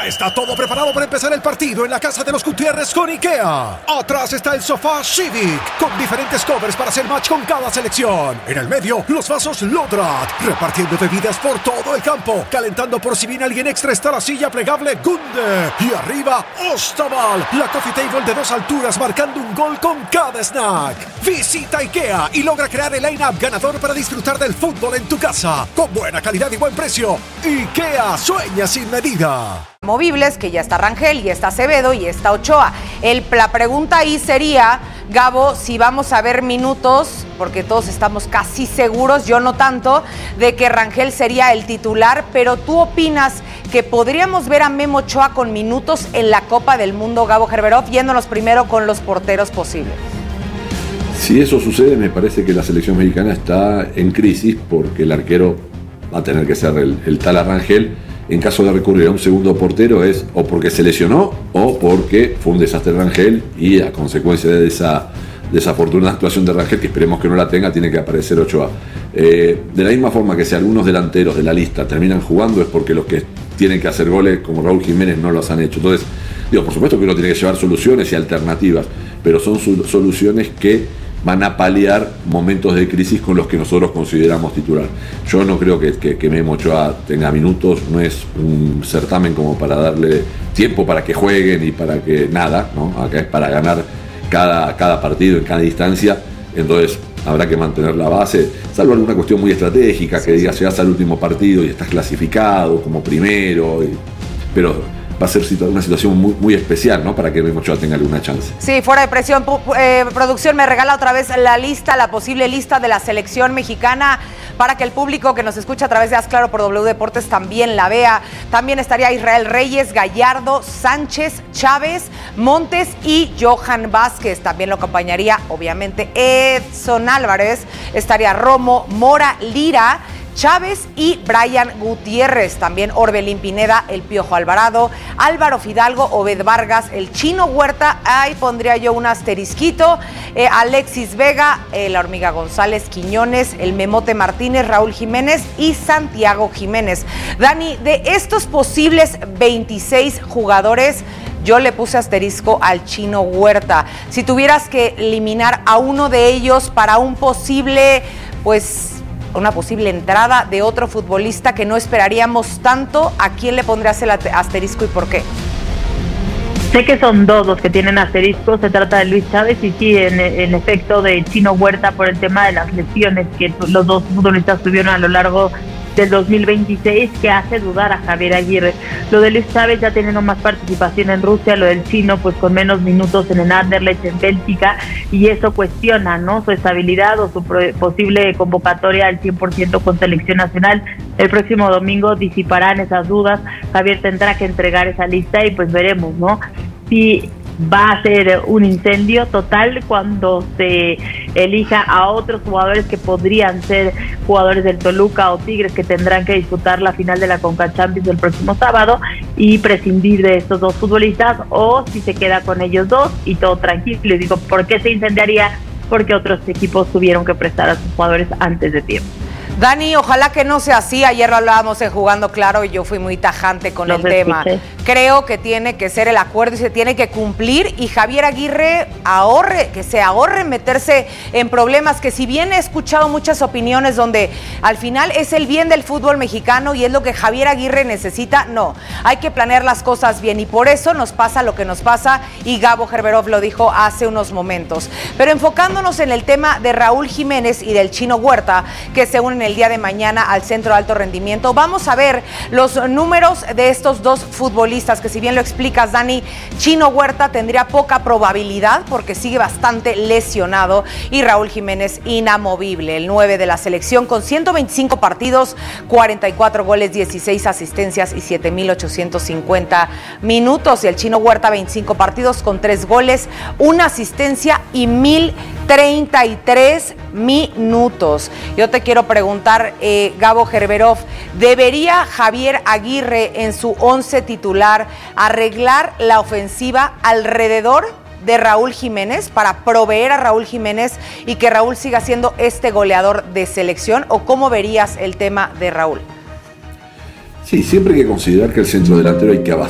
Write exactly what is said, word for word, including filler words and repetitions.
Ya está todo preparado para empezar el partido en la casa de los Gutiérrez con IKEA. Atrás está el sofá Civic, con diferentes covers para hacer match con cada selección. En el medio, los vasos Lodrat, repartiendo bebidas por todo el campo. Calentando por si viene alguien extra está la silla plegable Gunde. Y arriba, Ostaval, la coffee table de dos alturas marcando un gol con cada snack. Visita IKEA y logra crear el line-up ganador para disfrutar del fútbol en tu casa. Con buena calidad y buen precio. IKEA, sueña sin medida. Movibles, que ya está Rangel, ya está Acevedo y está Ochoa. El, la pregunta ahí sería, Gabo, si vamos a ver minutos, porque todos estamos casi seguros, yo no tanto, de que Rangel sería el titular, pero ¿tú opinas que podríamos ver a Memo Ochoa con minutos en la Copa del Mundo, Gabo Gerberov, yéndonos primero con los porteros posibles? Si eso sucede, me parece que la selección mexicana está en crisis porque el arquero va a tener que ser el, el tal Rangel. En caso de recurrir a un segundo portero es o porque se lesionó o porque fue un desastre Rangel y a consecuencia de esa desafortunada actuación de Rangel, que esperemos que no la tenga, tiene que aparecer Ochoa. Eh, de la misma forma que si algunos delanteros de la lista terminan jugando es porque los que tienen que hacer goles como Raúl Jiménez no los han hecho. Entonces, digo, por supuesto que uno tiene que llevar soluciones y alternativas, pero son soluciones que van a paliar momentos de crisis con los que nosotros consideramos titular. Yo no creo que, que, que Memo Ochoa tenga minutos, no es un certamen como para darle tiempo para que jueguen y para que nada, ¿no? Acá es para ganar cada, cada partido en cada instancia, entonces habrá que mantener la base, salvo alguna cuestión muy estratégica, que diga, llegas al último partido y estás clasificado como primero, y, pero va a ser una situación muy, muy especial, ¿no? Para que Memo Ochoa tenga alguna chance. Sí, fuera de presión. Eh, producción me regala otra vez la lista, la posible lista de la selección mexicana para que el público que nos escucha a través de Haz Claro por W Deportes también la vea. También estaría Israel Reyes, Gallardo, Sánchez, Chávez, Montes y Johan Vázquez. También lo acompañaría, obviamente, Edson Álvarez. Estaría Romo, Mora, Lira, Chávez y Brian Gutiérrez, también Orbelín Pineda, el Piojo Alvarado, Álvaro Fidalgo, Obed Vargas, el Chino Huerta, ahí pondría yo un asterisquito, eh, Alexis Vega, eh, la Hormiga González, Quiñones, el Memote Martínez, Raúl Jiménez y Santiago Jiménez. Dani, de estos posibles veintiséis jugadores, yo le puse asterisco al Chino Huerta. Si tuvieras que eliminar a uno de ellos para un posible, pues, una posible entrada de otro futbolista que no esperaríamos tanto, ¿a quién le pondrías el asterisco y por qué? Sé que son dos los que tienen asterisco, se trata de Luis Chávez y sí, en, en efecto de Chino Huerta por el tema de las lesiones que los dos futbolistas tuvieron a lo largo del dos mil veintiséis, que hace dudar a Javier Aguirre. Lo de Luis Chávez ya teniendo más participación en Rusia, lo del Chino pues con menos minutos en el Anderlecht en Bélgica, y eso cuestiona, ¿no?, su estabilidad o su pro- posible convocatoria al cien por ciento con selección nacional. El próximo domingo disiparán esas dudas, Javier tendrá que entregar esa lista y pues veremos, ¿no?, si va a ser un incendio total cuando se elija a otros jugadores que podrían ser jugadores del Toluca o Tigres, que tendrán que disputar la final de la Conca Champions el próximo sábado, y prescindir de estos dos futbolistas, o si se queda con ellos dos y todo tranquilo. Les digo, ¿por qué se incendiaría? Porque otros equipos tuvieron que prestar a sus jugadores antes de tiempo. Dani, ojalá que no sea así. Ayer lo hablábamos en Jugando Claro y yo fui muy tajante con el tema. Creo que tiene que ser el acuerdo y se tiene que cumplir, y Javier Aguirre ahorre, que se ahorre meterse en problemas, que si bien he escuchado muchas opiniones donde al final es el bien del fútbol mexicano y es lo que Javier Aguirre necesita, no, hay que planear las cosas bien y por eso nos pasa lo que nos pasa, y Gabo Gerberov lo dijo hace unos momentos. Pero enfocándonos en el tema de Raúl Jiménez y del Chino Huerta, que se unen el día de mañana al Centro de Alto Rendimiento, vamos a ver los números de estos dos futbolistas, que si bien lo explicas, Dani, Chino Huerta tendría poca probabilidad porque sigue bastante lesionado, y Raúl Jiménez inamovible, el nueve de la selección con ciento veinticinco partidos, cuarenta y cuatro goles, dieciséis asistencias y siete mil ochocientos cincuenta minutos, y el Chino Huerta veinticinco partidos con tres goles, una asistencia y mil treinta y tres minutos. Yo te quiero preguntar, eh, Gabo Gerberov, ¿debería Javier Aguirre en su once titular arreglar la ofensiva alrededor de Raúl Jiménez para proveer a Raúl Jiménez y que Raúl siga siendo este goleador de selección? ¿O cómo verías el tema de Raúl? Sí, siempre hay que considerar que el centro delantero hay que abastecer